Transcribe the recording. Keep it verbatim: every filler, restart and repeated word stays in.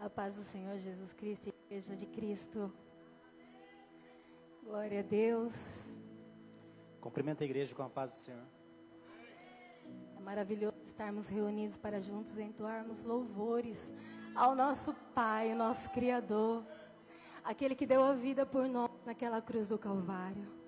A paz do Senhor Jesus Cristo e a Igreja de Cristo. Glória a Deus. Cumprimenta a igreja com a paz do Senhor. É maravilhoso estarmos reunidos para juntos entoarmos louvores ao nosso Pai, o nosso Criador, aquele que deu a vida por nós naquela cruz do Calvário.